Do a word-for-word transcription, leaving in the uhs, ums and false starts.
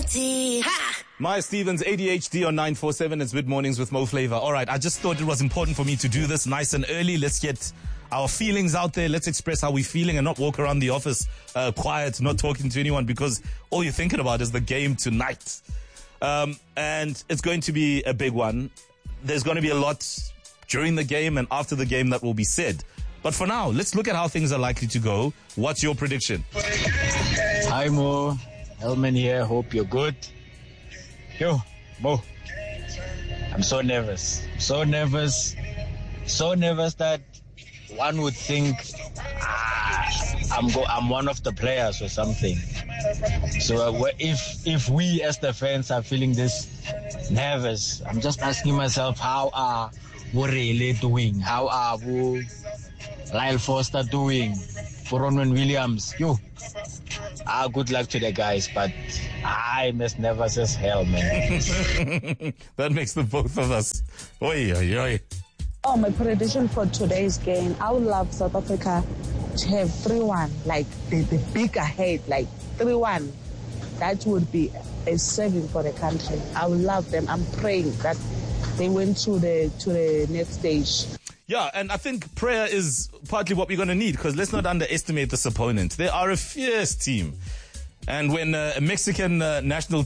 Party. Ha! Maya Stevens, A D H D on nine four seven. It's Mid Mornings with Mo Flavor. All right, I just thought it was important for me to do this nice and early. Let's get our feelings out there. Let's express how we're feeling and not walk around the office uh, quiet, not talking to anyone, because all you're thinking about is the game tonight. Um, and it's going to be a big one. There's going to be a lot during the game and after the game that will be said. But for now, let's look at how things are likely to go. What's your prediction? Hi, Mo. Hellman here. Hope you're good. Yo, Mo. I'm so nervous. So nervous. So nervous that one would think ah, I'm go- I'm one of the players or something. So uh, if if we as the fans are feeling this nervous, I'm just asking myself, how are we doing? How are we, Lyle Foster doing? Bronwyn Williams, yo. Ah, good luck to the guys, but I'm as nervous as hell, man. That makes the both of us. Oi, oi, oi. Oh, my prediction for today's game, I would love South Africa to have three one, like the, the big ahead, like three one. That would be a saving for the country. I would love them. I'm praying that they went to the to the next stage. Yeah, and I think prayer is partly what we're going to need, because let's not underestimate this opponent. They are a fierce team. And when uh, a Mexican uh, national